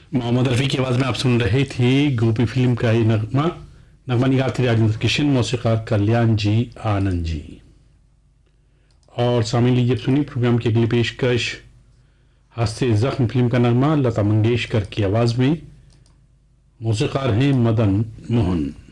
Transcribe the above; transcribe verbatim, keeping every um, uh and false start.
मोहम्मद रफ़ी की आवाज़ में आप सुन रहे थे गोपी फिल्म का ये नगमा। नगमा निगाह थे राजेंद्र किशन, मौसीक़ार कल्याण जी आनंद जी। और सामने लीजिए सुनी प्रोग्राम की अगली पेशकश हंसते ज़ख्म फिल्म का नगमा लता मंगेशकर की आवाज़ में। मौसीक़ार हैं मदन मोहन।